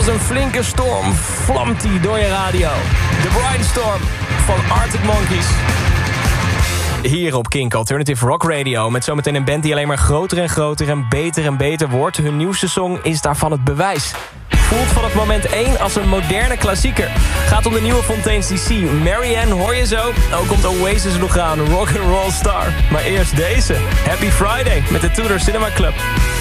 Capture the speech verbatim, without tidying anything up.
Als een flinke storm vlamt hij door je radio. The Brainstorm van Arctic Monkeys. Hier op Kink Alternative Rock Radio. Met zometeen een band die alleen maar groter en groter en beter en beter wordt. Hun nieuwste song is daarvan het bewijs. Voelt van het moment één als een moderne klassieker. Gaat om de nieuwe Fontaine's D C. Marianne hoor je zo. Ook komt Oasis nog aan, Rock and Roll Star. Maar eerst deze. Happy Friday met de Tudor Cinema Club.